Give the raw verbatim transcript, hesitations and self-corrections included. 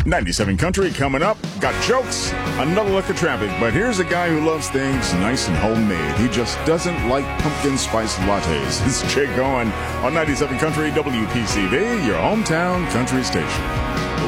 ninety-seven Country coming up. Got jokes, another look at traffic. But here's a guy who loves things nice and homemade. He just doesn't like pumpkin spice lattes. It's Jake Owen on ninety-seven Country W P C V, your hometown country station.